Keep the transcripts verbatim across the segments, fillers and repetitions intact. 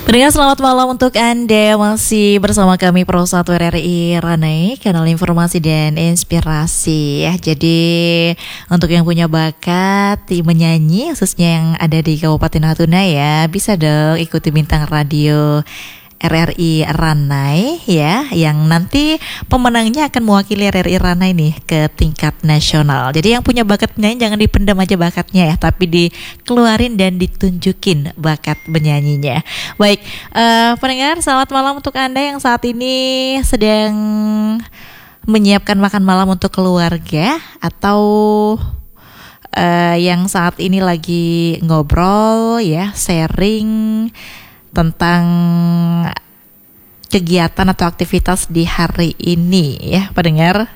Pendengar selamat malam untuk Anda, masih bersama kami Pro satu R R I Ranai, kanal informasi dan inspirasi ya. Jadi untuk yang punya bakat di menyanyi khususnya yang ada di Kabupaten Natuna ya, bisa dong ikuti Bintang Radio R R I Ranai ya, yang nanti pemenangnya akan mewakili R R I Ranai nih ke tingkat nasional. Jadi yang punya bakat menyanyi jangan dipendam aja bakatnya ya, tapi dikeluarin dan ditunjukin bakat menyanyinya. Baik, uh, pendengar selamat malam untuk Anda yang saat ini sedang menyiapkan makan malam untuk keluarga, atau uh, yang saat ini lagi ngobrol ya, sharing tentang kegiatan atau aktivitas di hari ini ya pendengar.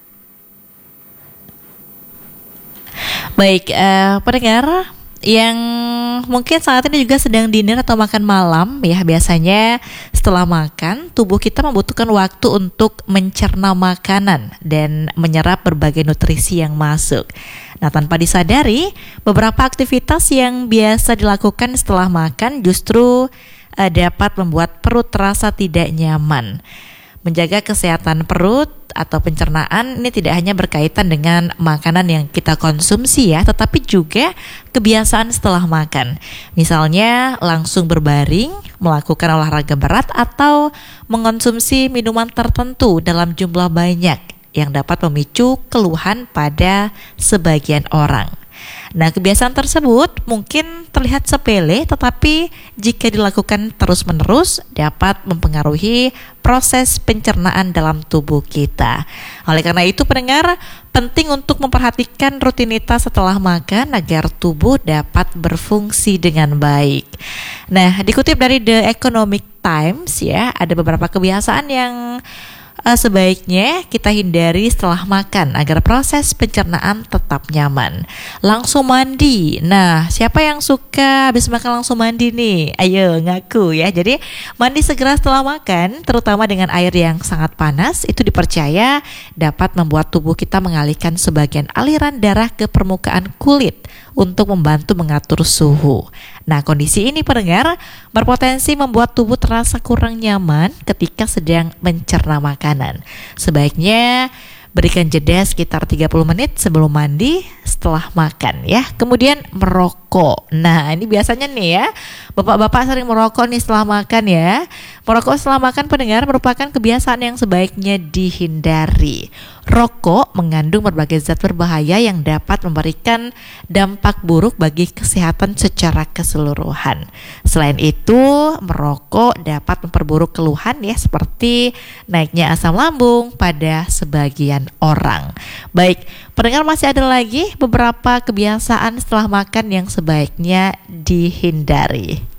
Baik, uh, pendengar yang mungkin saat ini juga sedang dinner atau makan malam ya, biasanya setelah makan tubuh kita membutuhkan waktu untuk mencerna makanan dan menyerap berbagai nutrisi yang masuk. Nah, tanpa disadari, beberapa aktivitas yang biasa dilakukan setelah makan justru uh, dapat membuat perut terasa tidak nyaman. Menjaga kesehatan perut atau pencernaan ini tidak hanya berkaitan dengan makanan yang kita konsumsi ya, tetapi juga kebiasaan setelah makan. Misalnya langsung berbaring, melakukan olahraga berat, atau mengonsumsi minuman tertentu dalam jumlah banyak yang dapat memicu keluhan pada sebagian orang. Nah, kebiasaan tersebut mungkin terlihat sepele, tetapi jika dilakukan terus-menerus dapat mempengaruhi proses pencernaan dalam tubuh kita. Oleh karena itu, pendengar, penting untuk memperhatikan rutinitas setelah makan agar tubuh dapat berfungsi dengan baik. Nah, dikutip dari The Economic Times ya, ada beberapa kebiasaan yang Uh, sebaiknya kita hindari setelah makan agar proses pencernaan tetap nyaman. Langsung mandi. Nah, siapa yang suka habis makan langsung mandi nih? Ayo ngaku ya. Jadi mandi segera setelah makan, terutama dengan air yang sangat panas, itu dipercaya dapat membuat tubuh kita mengalihkan sebagian aliran darah ke permukaan kulit untuk membantu mengatur suhu. Nah, kondisi ini pendengar berpotensi membuat tubuh terasa kurang nyaman ketika sedang mencerna makanan. Sebaiknya berikan jeda sekitar tiga puluh menit sebelum mandi setelah makan ya. Kemudian merokok. Nah, ini biasanya nih ya, bapak-bapak sering merokok nih setelah makan ya. Merokok setelah makan pendengar merupakan kebiasaan yang sebaiknya dihindari. Rokok mengandung berbagai zat berbahaya yang dapat memberikan dampak buruk bagi kesehatan secara keseluruhan. Selain itu, merokok dapat memperburuk keluhan ya, seperti naiknya asam lambung pada sebagian orang. Baik, pendengar, masih ada lagi beberapa kebiasaan setelah makan yang sebaiknya dihindari.